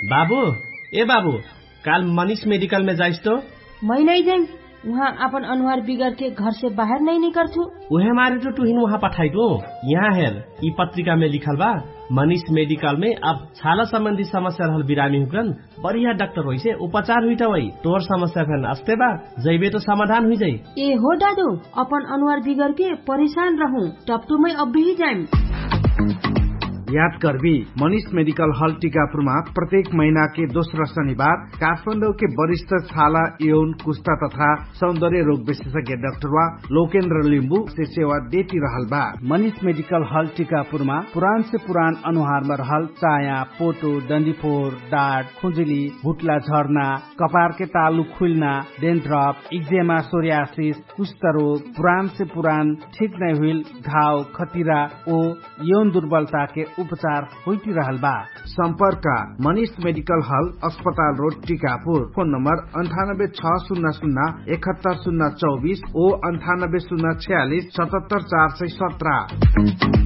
बाबू ए बाबू काल मनीष मेडिकल में जाइस तो? मैं नहीं जाऊँ, वहाँ अपन अनुहार बिगड़ के घर से बाहर नहीं निकलू। उहे मारे तो तुहिन वहाँ पठाई दो। यहाँ हेर ई पत्रिका में लिखल बा मनीष मेडिकल में अब छाला संबंधी समस्या रहल बिरामी हुकन बढ़िया डॉक्टर होई से उपचार हुई वही तोर समस्या फैन अस्ते बा जैबे तो समाधान हुई जाई। ए हो दादू अपन अनुहार बिगड़ के परेशान रहूं टपटू में अब भी जाए। याद करबी मनीष मेडिकल हॉल टीकापुरमा प्रत्येक महीना के दोस्रो शनिबार काठमाडौँ के वरिष्ठ छाला यौन कुष्ठा तथा सौंदर्य रोग विशेषज्ञ डाक्टर लोकेन्द्र लिम्बू से सेवा देती रहल बा। मनीष मेडिकल हॉल टीकापुरमा पुरान से पुरान अनुहार में रहल चाया, पोटो, डन्डीफोर, डाँट, खुजुली, भुटला झर्ना, कपार के तालु खुलना, डेन्ड्रप, इक्जेमा, सोरियासिस, कुष्ठ रोग, पुरान से पुरान ठीक नहीं हुई घाव, खतिरा ओ यौन दुर्बलता के उपचार होती रहल बा। संपर्क मनीष मेडिकल हॉल अस्पताल रोड टीकापुर। फोन नंबर 9860017024 ओ 9806477417।